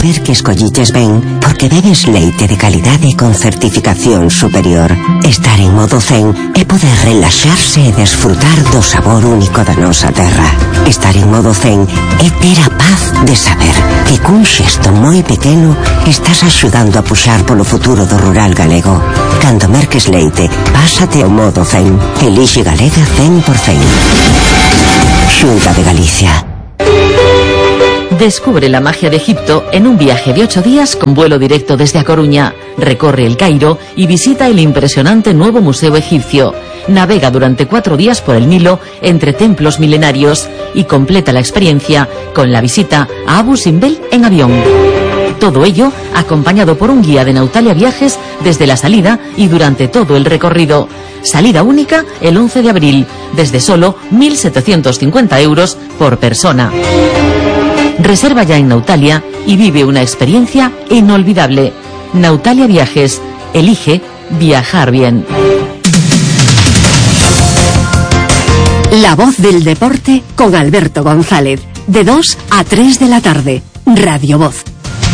saber que escolliches ben porque bebes leite de calidade con certificación superior. Estar en modo zen é poder relaxarse e desfrutar do sabor único da nosa terra. Estar en modo zen é ter a paz de saber que cun xesto moi pequeno estás axudando a puxar polo futuro do rural galego. Cando merques leite, pásate ao modo zen. Elixe Galega 100%. Xunta de Galicia. Descubre la magia de Egipto en un viaje de 8 días con vuelo directo desde A Coruña. Recorre el Cairo y visita el impresionante nuevo museo egipcio. Navega durante 4 días por el Nilo entre templos milenarios y completa la experiencia con la visita a Abu Simbel en avión. Todo ello acompañado por un guía de Nautalia Viajes desde la salida y durante todo el recorrido. Salida única el 11 de abril, desde solo 1.750 euros por persona. Reserva ya en Nautalia y vive una experiencia inolvidable. Nautalia Viajes. Elige viajar bien. La voz del deporte con Alberto González. De 2 a 3 de la tarde. Radio Voz.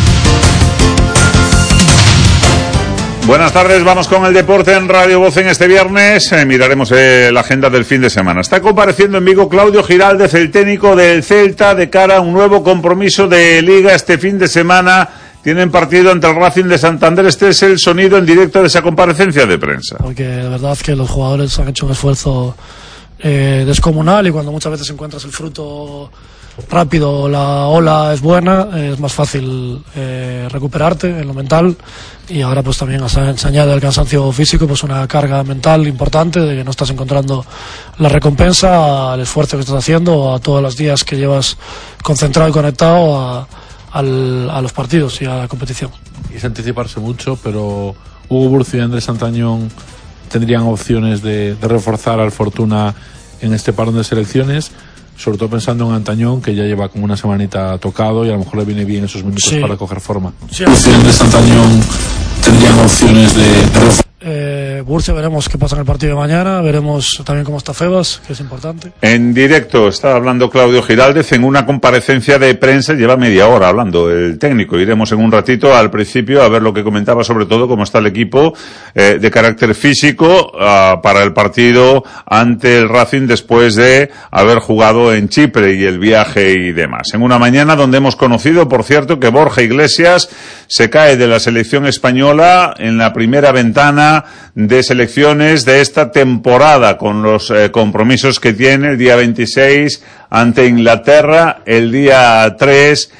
Buenas tardes, vamos con el deporte en Radio Voz en este viernes. Miraremos la agenda del fin de semana. Está compareciendo en Vigo Claudio Giraldez, el técnico del Celta, de cara a un nuevo compromiso de Liga este fin de semana. Tienen partido ante el Racing de Santander. Este es el sonido en directo de esa comparecencia de prensa. Porque de verdad que los jugadores han hecho un esfuerzo descomunal, y cuando muchas veces encuentras el fruto rápido, la ola es buena, es más fácil recuperarte en lo mental, y ahora pues también se añade al cansancio físico pues una carga mental importante de que no estás encontrando la recompensa al esfuerzo que estás haciendo, a todos los días que llevas concentrado y conectado a los partidos y a la competición. Y es anticiparse mucho, pero Hugo Burcio y Andrés Santañón tendrían opciones de reforzar al Fortuna en este parón de selecciones, sobre todo pensando en Antañón, que ya lleva como una semanita tocado y a lo mejor le viene bien esos minutos para coger forma. Sí. Andrés Antañón tendrían opciones de reforzar. Burcio, veremos qué pasa en el partido de mañana, veremos también cómo está Febas, que es importante. En directo está hablando Claudio Giraldez en una comparecencia de prensa, lleva media hora hablando el técnico. Iremos en un ratito al principio a ver lo que comentaba, sobre todo cómo está el equipo de carácter físico para el partido ante el Racing después de haber jugado en Chipre y el viaje y demás. En una mañana donde hemos conocido, por cierto, que Borja Iglesias se cae de la selección española en la primera ventana de selecciones de esta temporada, con los compromisos que tiene el día 26 ante Inglaterra, el día 3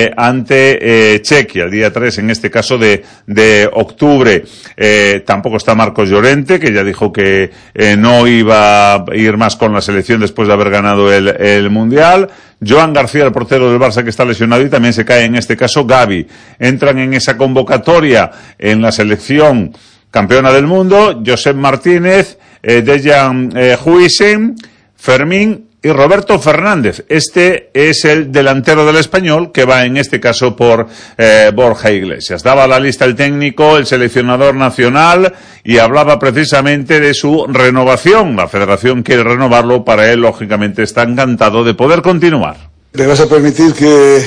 ante Chequia, el día 3 en este caso de octubre. Tampoco está Marcos Llorente, que ya dijo que no iba a ir más con la selección después de haber ganado el Mundial. Joan García, el portero del Barça, que está lesionado, y también se cae en este caso Gavi. Entran en esa convocatoria en la selección campeona del mundo Josep Martínez, Dejan Huijsen, Fermín y Roberto Fernández. Este es el delantero del Español, que va en este caso por Borja Iglesias. Daba la lista el técnico, el seleccionador nacional, y hablaba precisamente de su renovación. La federación quiere renovarlo, para él lógicamente está encantado de poder continuar. Me vas a permitir que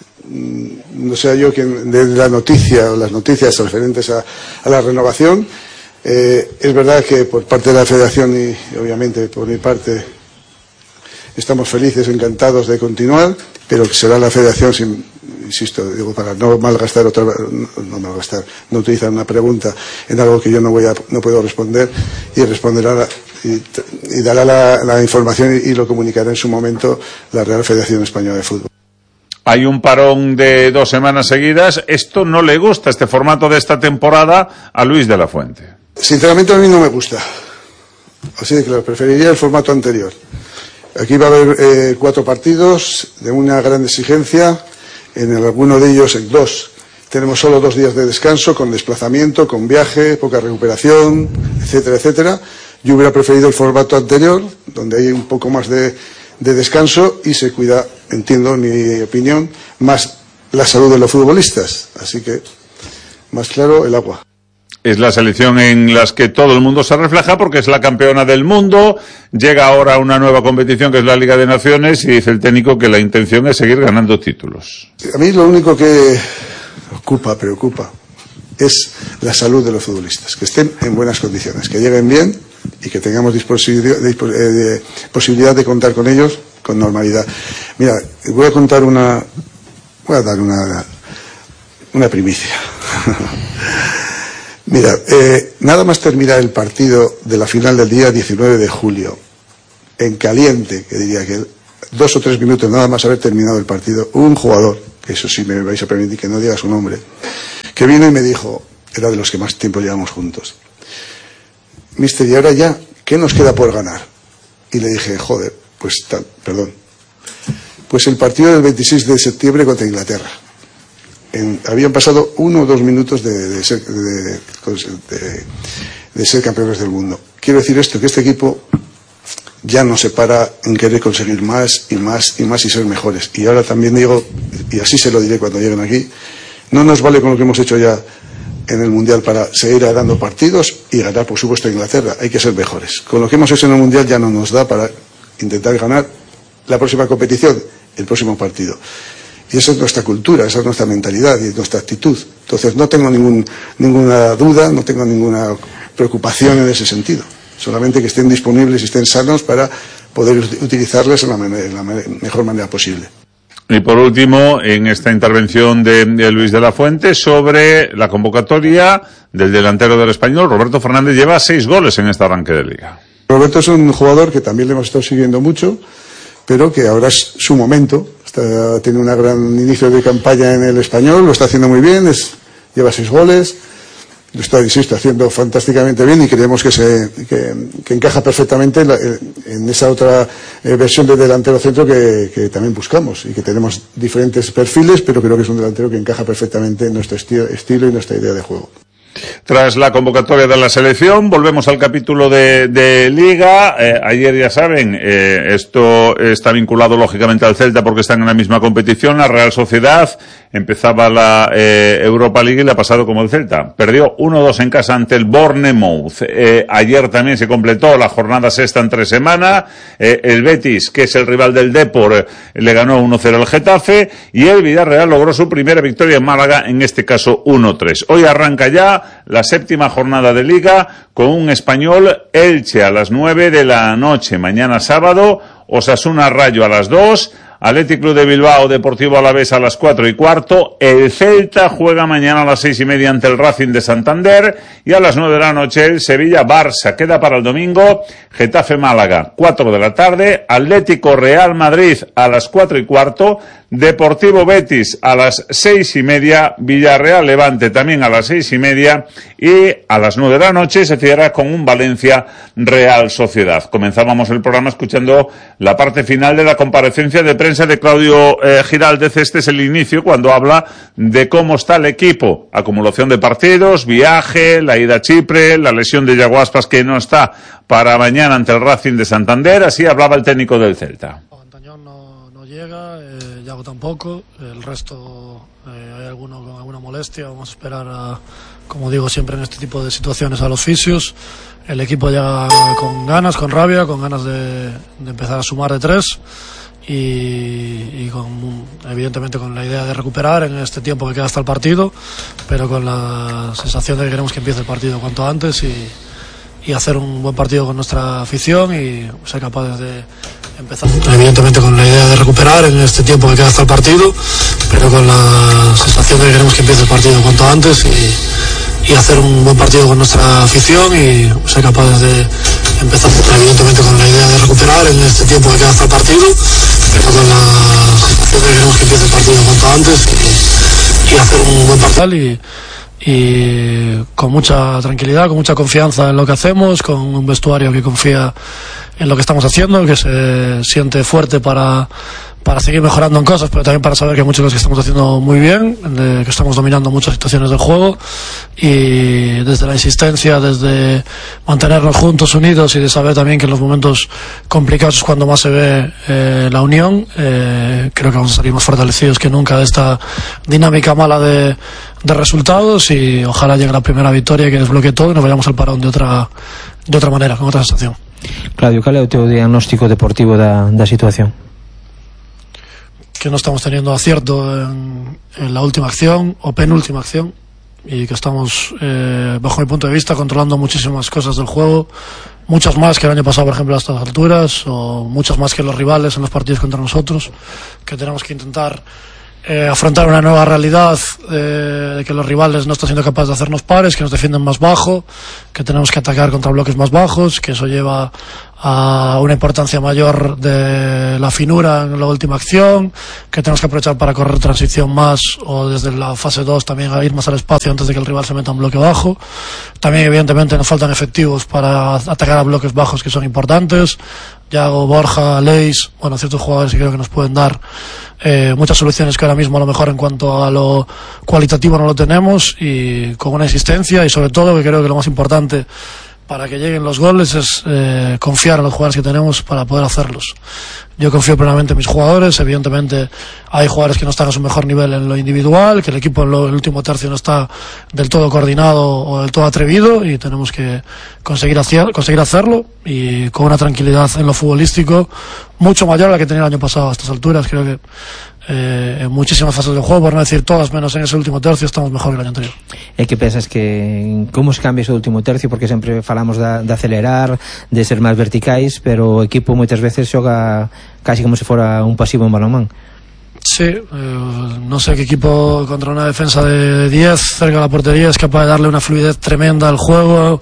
no sea yo quien dé la noticia o las noticias referentes a la renovación. Es verdad que por parte de la federación y obviamente por mi parte estamos felices, encantados de continuar, pero que será la federación, insisto, digo, para no no utilizar una pregunta en algo que yo no puedo responder, y responderá y dará la información y lo comunicará en su momento la Real Federación Española de Fútbol. Hay un parón de 2 semanas seguidas. Esto no le gusta, este formato de esta temporada, a Luis de la Fuente. Sinceramente a mí no me gusta. Así de claro, preferiría el formato anterior. Aquí va a haber 4 partidos de una gran exigencia. En alguno de ellos, en 2, tenemos solo 2 días de descanso, con desplazamiento, con viaje, poca recuperación, etcétera, etcétera. Yo hubiera preferido el formato anterior, donde hay un poco más de descanso y se cuida, entiendo, en mi opinión, más la salud de los futbolistas. Así que, más claro, el agua. Es la selección en las que todo el mundo se refleja, porque es la campeona del mundo. Llega ahora una nueva competición, que es la Liga de Naciones, y dice el técnico que la intención es seguir ganando títulos. A mí lo único que preocupa, es la salud de los futbolistas, que estén en buenas condiciones, que lleguen bien y que tengamos posibilidad de contar con ellos con normalidad. Mira, voy a dar una primicia. Mira, nada más terminar el partido de la final del día 19 de julio, en caliente, que diría que 2 o 3 minutos nada más haber terminado el partido, hubo un jugador, que eso sí me vais a permitir que no diga su nombre, que vino y me dijo, era de los que más tiempo llevamos juntos: mister, y ahora ya, ¿qué nos queda por ganar? Y le dije, joder, pues el partido del 26 de septiembre contra Inglaterra. Habían pasado 1 o 2 minutos de ser campeones del mundo. Quiero decir esto, que este equipo ya no se para en querer conseguir más y más y más y ser mejores. Y ahora también digo, y así se lo diré cuando lleguen aquí, no nos vale con lo que hemos hecho ya en el Mundial para seguir ganando partidos y ganar, por supuesto, a Inglaterra. Hay que ser mejores. Con lo que hemos hecho en el Mundial ya no nos da para intentar ganar la próxima competición, el próximo partido. Y esa es nuestra cultura, esa es nuestra mentalidad y nuestra actitud. Entonces no tengo ninguna duda, no tengo ninguna preocupación en ese sentido. Solamente que estén disponibles y estén sanos para poder utilizarles en la mejor manera posible. Y por último, en esta intervención de Luis de la Fuente sobre la convocatoria del delantero del Español, Roberto Fernández lleva 6 goles en este arranque de liga. Roberto es un jugador que también le hemos estado siguiendo mucho, pero que ahora es su momento. Tiene un gran inicio de campaña en el Español, lo está haciendo muy bien, lleva 6 goles, lo está haciendo fantásticamente bien y creemos que encaja perfectamente en esa otra versión de delantero centro que también buscamos y que tenemos diferentes perfiles, pero creo que es un delantero que encaja perfectamente en nuestro estilo y nuestra idea de juego. Tras la convocatoria de la selección, volvemos al capítulo de Liga. Ayer, ya saben, esto está vinculado lógicamente al Celta porque están en la misma competición. La Real Sociedad empezaba la Europa League y le ha pasado como el Celta. Perdió 1-2 en casa ante el Bournemouth. Ayer también se completó la jornada sexta en 3 semanas. El Betis, que es el rival del Depor, le ganó 1-0 al Getafe y el Villarreal logró su primera victoria en Málaga, en este caso 1-3. Hoy arranca ya la 7ª jornada de Liga con un Español Elche a las 9 de la noche. Mañana sábado, Osasuna Rayo a las 2, Athletic Club de Bilbao Deportivo Alavés a las 4:15, el Celta juega mañana a las 6:30 ante el Racing de Santander y a las 9 de la noche el Sevilla Barça. Queda para el domingo Getafe Málaga, 4 de la tarde, Atlético Real Madrid a las 4:15, Deportivo Betis a las 6:30, Villarreal Levante también a las 6:30 y a las 9 de la noche se cierra con un Valencia Real Sociedad. Comenzábamos el programa escuchando la parte final de la comparecencia de prensa de Claudio Giraldez. Este es el inicio cuando habla de cómo está el equipo, acumulación de partidos, viaje, la ida a Chipre, la lesión de Yago Aspas que no está para mañana ante el Racing de Santander. Así hablaba el técnico del Celta. Antañón no llega, Yago tampoco, el resto hay alguno con alguna molestia. Vamos a esperar como digo siempre en este tipo de situaciones, a los fisios. El equipo llega con ganas, con rabia, con ganas de empezar a sumar de 3 y evidentemente con la idea de recuperar en este tiempo que queda hasta el partido, pero con la sensación de que queremos que empiece el partido cuanto antes y hacer un buen partido con nuestra afición y ser capaces de empezar. Evidentemente con la idea de recuperar en este tiempo que queda hasta el partido, pero con la sensación de que queremos que empiece el partido cuanto antes y hacer un buen partido con nuestra afición y ser capaces de empezar. Evidentemente con la idea de recuperar en este tiempo que queda hasta el partido, pero con la sensación de que queremos que empiece el partido cuanto antes y hacer un buen partido y con mucha tranquilidad, con mucha confianza en lo que hacemos, con un vestuario que confía en lo que estamos haciendo, que se siente fuerte para seguir mejorando en cosas, pero también para saber que hay muchas cosas que estamos haciendo muy bien, que estamos dominando muchas situaciones del juego y desde la insistencia, desde mantenernos juntos, unidos y de saber también que en los momentos complicados es cuando más se ve la unión. Creo que vamos a salir más fortalecidos que nunca de esta dinámica mala de resultados y ojalá llegue la primera victoria que desbloquee todo y nos vayamos al parón de otra manera, con otra sensación. Claudio, cal é o teu diagnóstico deportivo da situación? que no estamos teniendo acierto en la última acción o penúltima acción, y que estamos, bajo mi punto de vista, controlando muchísimas cosas del juego, muchas más que el año pasado, por ejemplo, a estas alturas, o muchas más que los rivales en los partidos contra nosotros, que tenemos que intentar afrontar una nueva realidad de que los rivales no están siendo capaces de hacernos pares, que nos defienden más bajo, que tenemos que atacar contra bloques más bajos, que eso lleva a una importancia mayor de la finura en la última acción, que tenemos que aprovechar para correr transición más, o desde la fase 2 también a ir más al espacio antes de que el rival se meta un bloque bajo. También evidentemente nos faltan efectivos para atacar a bloques bajos que son importantes. Yago, Borja, Leis, bueno, ciertos jugadores que creo que nos pueden dar muchas soluciones que ahora mismo a lo mejor en cuanto a lo cualitativo no lo tenemos, y con una insistencia, y sobre todo que creo que lo más importante para que lleguen los goles es confiar en los jugadores que tenemos para poder hacerlos. Yo confío plenamente en mis jugadores. Evidentemente hay jugadores que no están a su mejor nivel en lo individual, que el equipo en el último tercio no está del todo coordinado o del todo atrevido, y tenemos que conseguir hacerlo, y con una tranquilidad en lo futbolístico mucho mayor a la que tenía el año pasado a estas alturas. Creo que en muchísimas fases del juego, por no decir todas, menos en ese último tercio, estamos mejor que el año anterior. E que pensas que como se cambia ese último tercio, porque sempre falamos de acelerar, de ser máis verticais, pero o equipo moitas veces xoga casi como se fora un pasivo en balonmán. Sí, no sé qué equipo contra una defensa de 10 cerca de la portería es capaz de darle una fluidez tremenda al juego,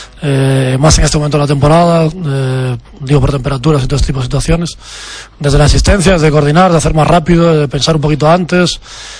más en este momento de la temporada, digo por temperaturas y todo este tipo de situaciones, desde la asistencia, desde coordinar, de hacer más rápido, de pensar un poquito antes,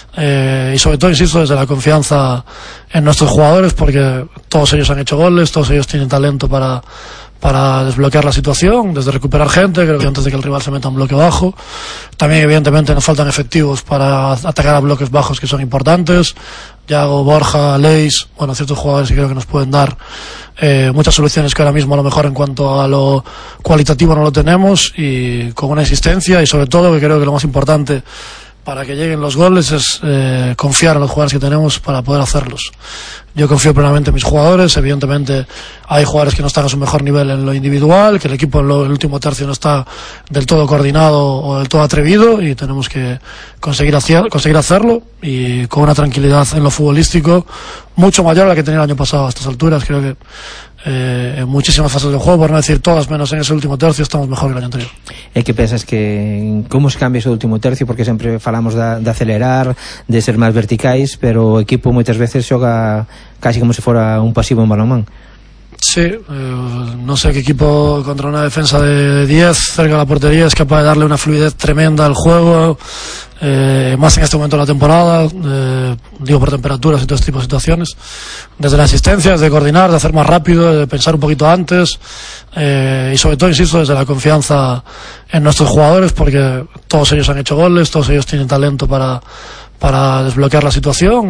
y sobre todo, insisto, desde la confianza en nuestros jugadores, porque todos ellos han hecho goles, todos ellos tienen talento para desbloquear la situación, desde recuperar gente, creo que antes de que el rival se meta un bloque bajo. También evidentemente nos faltan efectivos para atacar a bloques bajos que son importantes. Yago, Borja, Leis, bueno, ciertos jugadores que creo que nos pueden dar muchas soluciones que ahora mismo a lo mejor en cuanto a lo cualitativo no lo tenemos, y con una insistencia, y sobre todo que creo que lo más importante para que lleguen los goles es confiar en los jugadores que tenemos para poder hacerlos. Yo confío plenamente en mis jugadores. Evidentemente hay jugadores que no están a su mejor nivel en lo individual, que el equipo en el último tercio no está del todo coordinado o del todo atrevido, y tenemos que conseguir hacerlo, y con una tranquilidad en lo futbolístico mucho mayor a la que tenía el año pasado a estas alturas. Creo que en muchísimas fases del juego, por no decir todas, menos en ese último tercio, estamos mejor que el año anterior. E que pensas que como se cambia ese último tercio, porque sempre falamos de acelerar, de ser máis verticais, pero o equipo moitas veces xoga casi como se fora un pasivo en balonmán. Sí, no sé qué equipo contra una defensa de 10 cerca de la portería es capaz de darle una fluidez tremenda al juego, más en este momento de la temporada, digo por temperaturas y todo este tipo de situaciones, desde la asistencia, desde coordinar, de hacer más rápido, de pensar un poquito antes, y sobre todo, insisto, desde la confianza en nuestros jugadores, porque todos ellos han hecho goles, todos ellos tienen talento para desbloquear la situación.